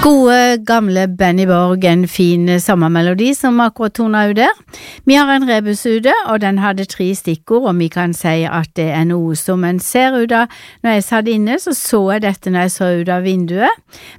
Gode, gamle Benny Borg, en fin sommermelodi som akkurat tonet ut der. Vi har en rebus ute, og den hadde 3 stikkord, og vi kan si at det noe som en ser ut av. Når jeg satt inne, så jeg dette når jeg så ut av vinduet,